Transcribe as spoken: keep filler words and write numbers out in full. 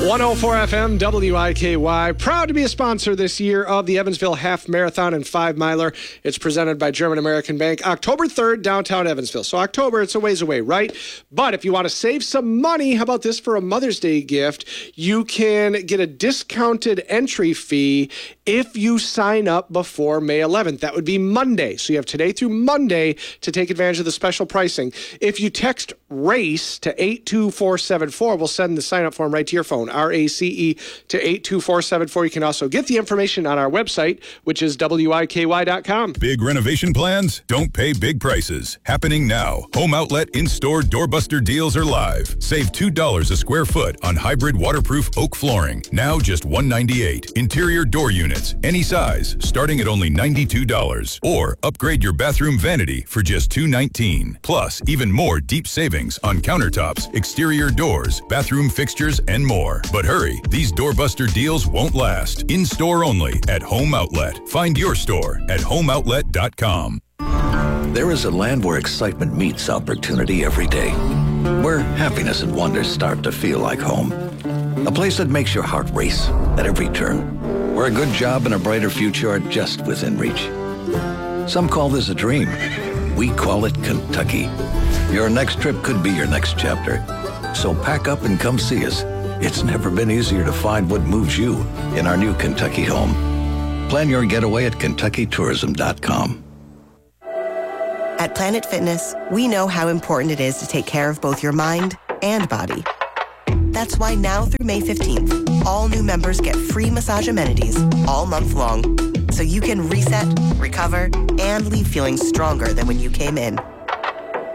one oh four F M, W I K Y. Proud to be a sponsor this year of the Evansville Half Marathon and Five Miler. It's presented by German American Bank, October third, downtown Evansville. So October, it's a ways away, right? But if you want to save some money, how about this for a Mother's Day gift? You can get a discounted entry fee if you sign up before May eleventh. That would be Monday. So you have today through Monday to take advantage of the special pricing. If you text RACE to eight two four seven four, we'll send the sign-up form right to your phone, R A C E, to eight two four seven four. You can also get the information on our website, which is W I K Y dot com. Big renovation plans? Don't pay big prices. Happening now. Home Outlet in-store doorbuster deals are live. Save two dollars a square foot on hybrid waterproof oak flooring. Now just one hundred ninety-eight dollars. Interior door units, any size, starting at only ninety-two dollars. Or upgrade your bathroom vanity for just two hundred nineteen dollars. Plus, even more deep savings on countertops, exterior doors, bathroom fixtures, and more. But hurry, these doorbuster deals won't last. In-store only at Home Outlet. Find your store at home outlet dot com. There is a land where excitement meets opportunity every day, where happiness and wonder start to feel like home. A place that makes your heart race at every turn, where a good job and a brighter future are just within reach. Some call this a dream. We call it Kentucky. Your next trip could be your next chapter. So pack up and come see us. It's never been easier to find what moves you in our new Kentucky home. Plan your getaway at kentucky tourism dot com. At Planet Fitness, we know how important it is to take care of both your mind and body. That's why now through May fifteenth, all new members get free massage amenities all month long, so you can reset, recover, and leave feeling stronger than when you came in.